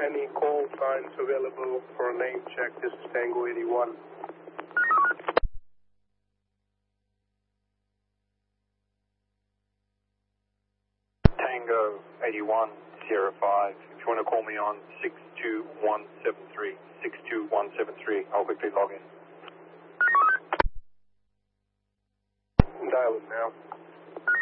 Any call signs available for a name check? This is Tango 81. Tango 8105. If you want to call me on 62173, 62173, I'll quickly log in. Dial it now.